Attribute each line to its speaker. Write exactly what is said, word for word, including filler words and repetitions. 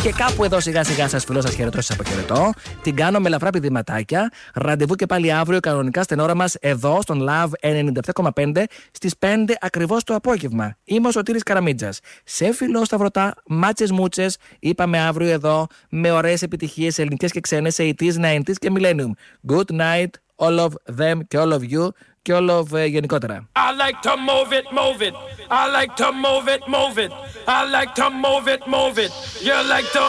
Speaker 1: Και κάπου εδώ σιγά σιγά σας φιλώ, σας χαιρετώ, σας αποχαιρετώ. Την κάνω με ελαφρά πηδηματάκια. Ραντεβού και πάλι αύριο κανονικά στην ώρα μας εδώ στον Love ενενήντα επτά κόμμα πέντε στις πέντε ακριβώς το απόγευμα. Είμαι ο Σωτήρης Καραμίτζας. Σε φιλώ σταυρωτά, μάτσες μούτσες. Είπαμε αύριο εδώ με ωραίες επιτυχίες ελληνικές και ξένες, ογδόντα, ενενήντα και Millennium. Good night, all of them και all of you και all of uh, γενικότερα.
Speaker 2: I like to move it, move it. I like to move it, move it. I like to move it, move it. You like to